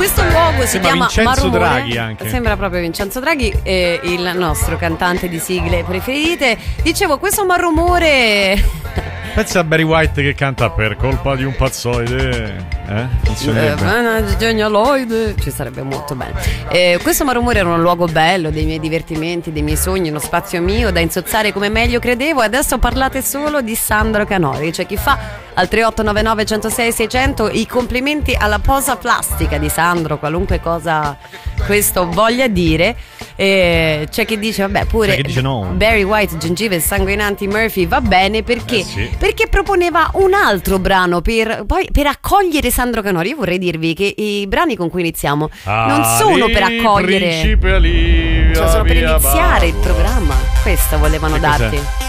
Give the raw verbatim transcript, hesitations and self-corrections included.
Questo luogo si Sembra chiama Vincenzo Marumore. Draghi anche. Sembra proprio Vincenzo Draghi, eh, il nostro cantante di sigle preferite. Dicevo, questo Marumore. Pensa a Barry White che canta per colpa di un pazzoide. Eh? Funzionerebbe. Eh, genialoide. Ci sarebbe molto bene. Eh, questo Marumore era un luogo bello dei miei divertimenti, dei miei sogni, uno spazio mio da insozzare come meglio credevo. E adesso parlate solo di Sandro Canori. C'è chi fa al tre otto nove nove uno zero sei sei zero zero i complimenti alla posa plastica di Sandro, qualunque cosa questo voglia dire. Eh, c'è chi dice vabbè pure chi dice no. Barry White, gengive sanguinanti Murphy va bene perché, eh sì. perché proponeva un altro brano per, poi, per accogliere Sandro Canori. Io vorrei dirvi che i brani con cui iniziamo ah, non sono per accogliere, Ali, cioè sono per iniziare il programma. Questo volevano che darti cos'è?